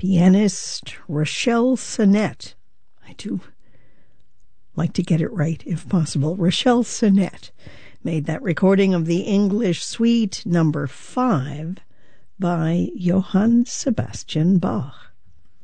Pianist Rachel Sonette. I do like to get it right if possible. Rachel Sonette made that recording of the English Suite number 5 by Johann Sebastian Bach.